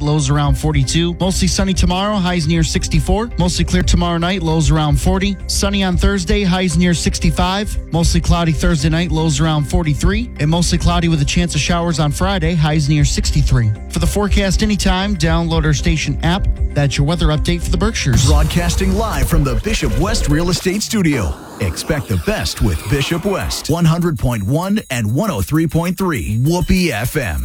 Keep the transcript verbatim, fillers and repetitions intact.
lows around forty-two. Mostly sunny tomorrow, highs near sixty-four. Mostly clear tomorrow night, lows around forty. Sunny on Thursday, highs near sixty-five. Mostly cloudy Thursday night, lows around forty-three. And mostly cloudy with a chance of showers on Friday, highs near sixty-three. For the forecast anytime, download our station app. That's your weather update for the Berkshires. Broadcasting live from the Bishop West Real Estate Studio. Expect the best with Bishop West. one hundred point one and one oh three point three Whoopee F M.